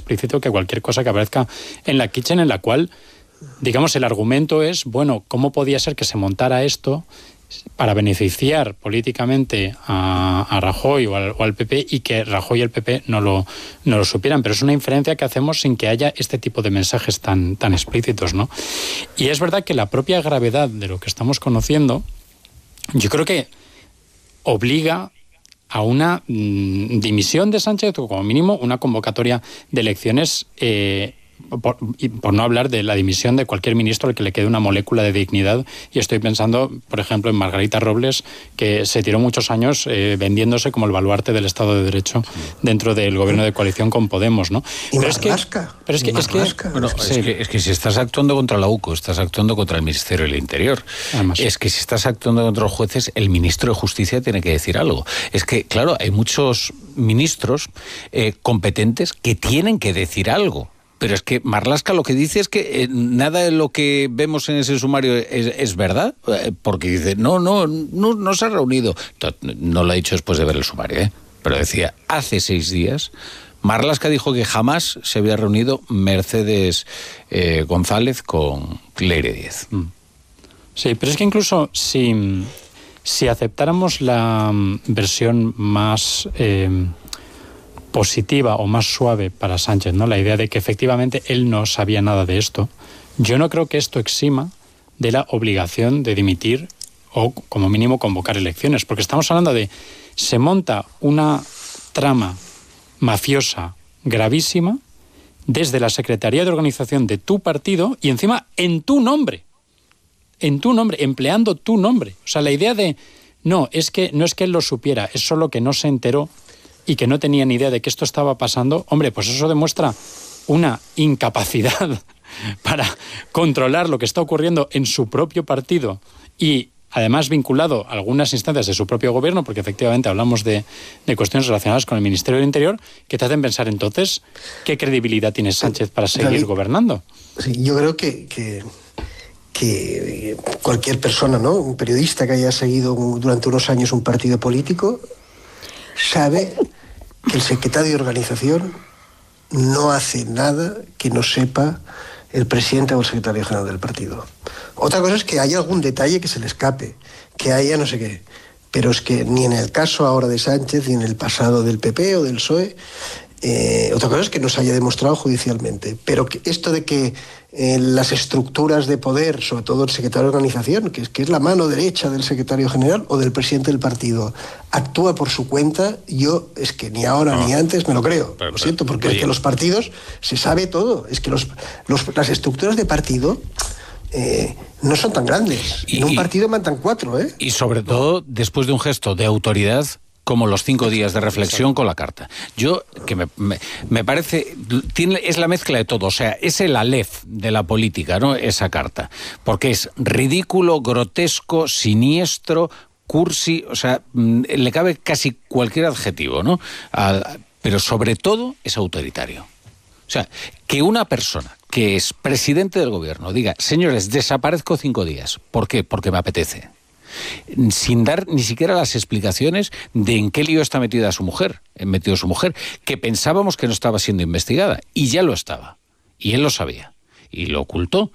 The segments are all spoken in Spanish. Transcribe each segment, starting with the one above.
explícito que cualquier cosa que aparezca en la Kitchen, en la cual, digamos, el argumento es, bueno, ¿cómo podía ser que se montara esto para beneficiar políticamente a Rajoy o al PP y que Rajoy y el PP no lo supieran? Pero es una inferencia que hacemos sin que haya este tipo de mensajes tan explícitos, ¿no? Y es verdad que la propia gravedad de lo que estamos conociendo, yo creo que obliga a una dimisión de Sánchez o como mínimo una convocatoria de elecciones, por no hablar de la dimisión de cualquier ministro al que le quede una molécula de dignidad. Y estoy pensando, por ejemplo, en Margarita Robles, que se tiró muchos años vendiéndose como el baluarte del Estado de Derecho dentro del gobierno de coalición con Podemos, ¿no? Pero es que si estás actuando contra la UCO, estás actuando contra el Ministerio del Interior. Además, es que si estás actuando contra los jueces, el ministro de Justicia tiene que decir algo. Es que, claro, hay muchos ministros competentes que tienen que decir algo. Pero es que Marlaska lo que dice es que nada de lo que vemos en ese sumario es verdad, porque dice, no se ha reunido. No lo ha dicho después de ver el sumario, pero decía, hace 6 días, Marlaska dijo que jamás se había reunido Mercedes González con Leire Díez. Sí, pero es que incluso si aceptáramos la versión más positiva o más suave para Sánchez, ¿no? La idea de que efectivamente él no sabía nada de esto, yo no creo que esto exima de la obligación de dimitir o como mínimo convocar elecciones, porque estamos hablando de, se monta una trama mafiosa gravísima desde la Secretaría de Organización de tu partido y encima en tu nombre, empleando tu nombre. O sea, la idea de, no es que él lo supiera, es solo que no se enteró y que no tenía ni idea de que esto estaba pasando. Hombre, pues eso demuestra una incapacidad para controlar lo que está ocurriendo en su propio partido y además vinculado a algunas instancias de su propio gobierno, porque efectivamente hablamos de cuestiones relacionadas con el Ministerio del Interior, que te hacen pensar entonces qué credibilidad tiene Sánchez para seguir gobernando. Sí, yo creo que cualquier persona, ¿no? Un periodista que haya seguido durante unos años un partido político sabe que el secretario de organización no hace nada que no sepa el presidente o el secretario general del partido. Otra cosa es que haya algún detalle que se le escape, que haya no sé qué, pero es que ni en el caso ahora de Sánchez, ni en el pasado del PP o del PSOE, otra cosa es que no se haya demostrado judicialmente, pero que esto de que las estructuras de poder, sobre todo el secretario de organización, que es la mano derecha del secretario general o del presidente del partido, actúa por su cuenta, yo es que ni ahora ni antes me lo creo. Lo siento, porque es que los partidos se sabe todo. Es que las estructuras de partido no son tan grandes. En un partido mandan 4, ¿eh? Y sobre todo después de un gesto de autoridad como los 5 días de reflexión con la carta. Yo, que me parece, es la mezcla de todo, o sea, es el Aleph de la política, ¿no? Esa carta, porque es ridículo, grotesco, siniestro, cursi, o sea, le cabe casi cualquier adjetivo, ¿no? Pero sobre todo es autoritario. O sea, que una persona que es presidente del gobierno diga, señores, desaparezco 5 días. ¿Por qué? Porque me apetece. Sin dar ni siquiera las explicaciones de en qué lío está metida su mujer, que pensábamos que no estaba siendo investigada, y ya lo estaba, y él lo sabía, y lo ocultó.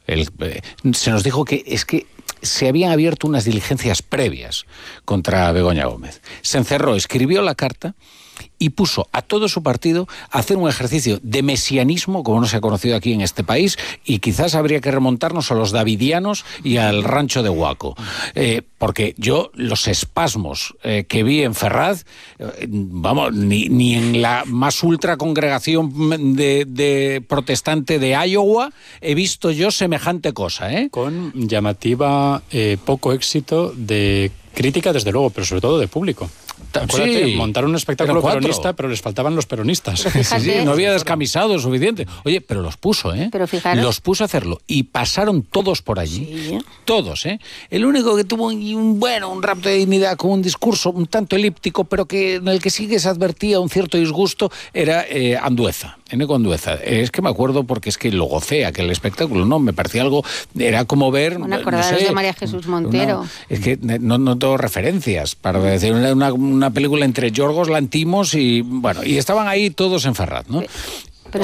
Se nos dijo que es que se habían abierto unas diligencias previas contra Begoña Gómez. Se encerró, escribió la carta y puso a todo su partido a hacer un ejercicio de mesianismo como no se ha conocido aquí en este país, y quizás habría que remontarnos a los davidianos y al rancho de Huaco, porque yo los espasmos que vi en Ferraz, vamos, ni en la más ultra congregación de protestante de Iowa he visto yo semejante cosa, ¿eh? Con llamativa poco éxito de crítica, desde luego, pero sobre todo de público. Acuérdate, montaron un espectáculo peronista, pero les faltaban los peronistas. Sí, no había descamisado suficiente. Oye, pero los puso, ¿eh? Pero fijaros, los puso a hacerlo. Y pasaron todos por allí. Sí. Todos, ¿eh? El único que tuvo un rapto de dignidad con un discurso un tanto elíptico, pero que en el que sí que se advertía un cierto disgusto, era Andueza. Eneco Andueza. Es que me acuerdo porque es que lo gocé aquel espectáculo, ¿no? Me parecía algo, era como ver... Bueno, acordaros de María Jesús Montero. Es que no tengo referencias para decir una película entre Yorgos Lanthimos y, bueno, y estaban ahí todos en Ferraz, ¿no?